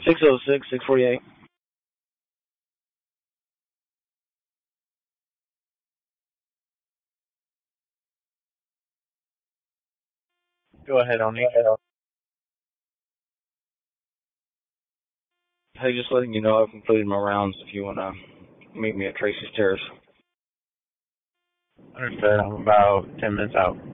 606, 648. Go ahead, Oni. Hey, just letting you know I've completed my rounds if you want to meet me at Tracy's Terrace. Understood. I'm about 10 minutes out.